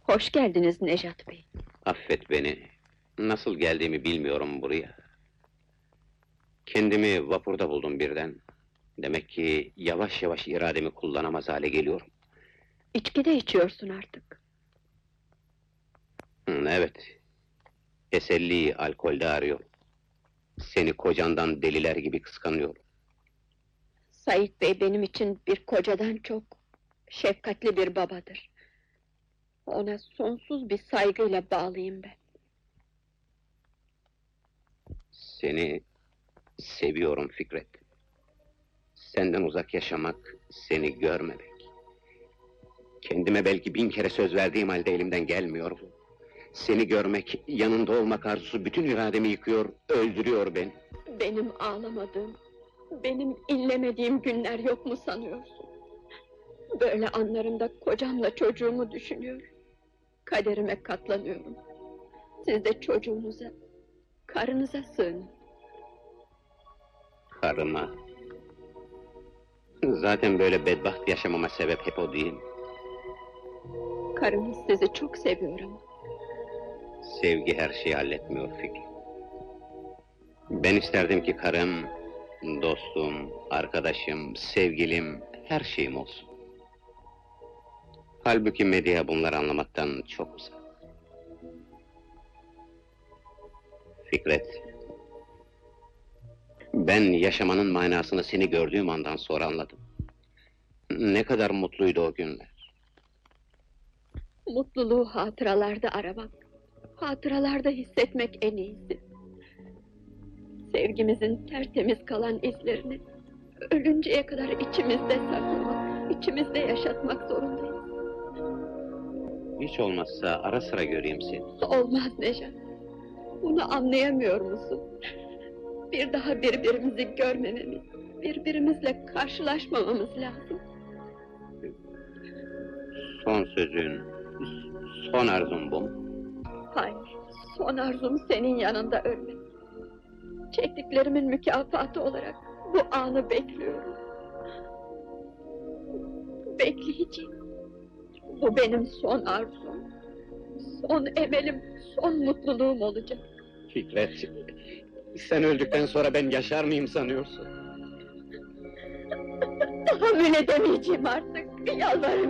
Hoş geldiniz Nejat Bey. Affet beni. Nasıl geldiğimi bilmiyorum buraya. Kendimi vapurda buldum birden. Demek ki yavaş yavaş irademi kullanamaz hale geliyorum. İçki de içiyorsun artık. Evet. Teselliyi alkolde arıyorum. Seni kocandan deliler gibi kıskanıyorum. Sait Bey benim için bir kocadan çok şefkatli bir babadır. Ona sonsuz bir saygıyla bağlıyım ben. Seni seviyorum Fikret. Senden uzak yaşamak, seni görmemek. Kendime belki 1000 kere söz verdiğim halde elimden gelmiyor bu. Seni görmek, yanında olmak arzusu bütün irademi yıkıyor, öldürüyor beni. Benim ağlamadığım, benim inlemediğim günler yok mu sanıyorsun? Böyle anlarımda kocamla çocuğumu düşünüyor. Kaderime katlanıyorum. Siz de çocuğunuza, karınıza sığının. Karıma. Zaten böyle bedbaht yaşamama sebep hep o değil mi? Karınız sizi çok seviyor ama. Sevgi her şeyi halletmiyor Fikri. Ben isterdim ki karım, dostum, arkadaşım, sevgilim, her şeyim olsun. Halbuki medya bunları anlamaktan çok uzak. Fikret, ben yaşamanın manasını seni gördüğüm andan sonra anladım. Ne kadar mutluydu o günler. Mutluluğu hatıralarda aramak, hatıralarda hissetmek en iyisi. Sevgimizin tertemiz kalan izlerini ölünceye kadar içimizde saklamak, içimizde yaşatmak zorundayız. Hiç olmazsa ara sıra göreyim seni. Olmaz Nejat. Bunu anlayamıyor musun? Bir daha birbirimizi görmememiz, birbirimizle karşılaşmamamız lazım. Son sözün, son arzun bu mu? Hayır, son arzum senin yanında ölmek. Çektiklerimin mükafatı olarak bu anı bekliyorum. Bekleyeceğim. Bu benim son arzum, son emelim, son mutluluğum olacak. Fikret, sen öldükten sonra ben yaşar mıyım sanıyorsun? Tahammül edemeyeceğim artık, yalvarırım.